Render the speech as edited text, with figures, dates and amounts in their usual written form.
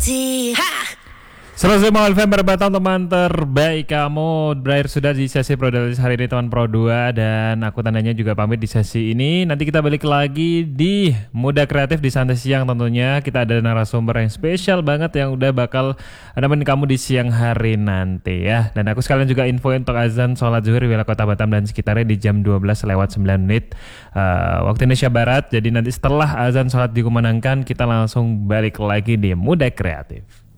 Selesai November batang teman terbaik kamu berakhir sudah di sesi Prodalis hari ini teman Pro 2 dan aku tandanya juga pamit di sesi ini. Nanti kita balik lagi di Muda Kreatif di Santai Siang tentunya. Kita ada narasumber yang spesial banget yang udah bakal nemenin kamu di siang hari nanti ya. Dan aku sekalian juga infoin untuk azan sholat zuhur wilayah Kota Batam dan sekitarnya di jam 12 lewat 9 menit waktu Indonesia Barat. Jadi nanti setelah azan sholat dikumandangkan kita langsung balik lagi di Muda Kreatif.